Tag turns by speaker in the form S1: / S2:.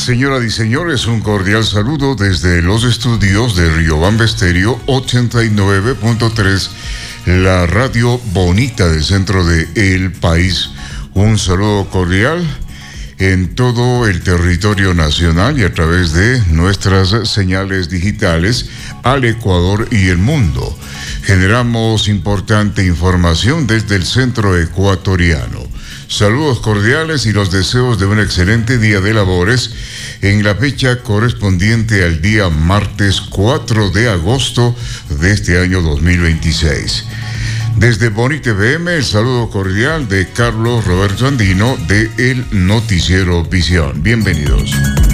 S1: Señoras y señores, un cordial saludo desde los estudios de Riobamba Estéreo 89.3, la radio bonita del centro del país. Un saludo cordial en todo el territorio nacional y a través de nuestras señales digitales al Ecuador y el mundo. Generamos importante información desde el centro ecuatoriano. Saludos cordiales y los deseos de un excelente día de labores en la fecha correspondiente al día martes 4 de agosto de este año 2026. Desde Bonita FM, el saludo cordial de Carlos Roberto Andino de El Noticiero Visión. Bienvenidos.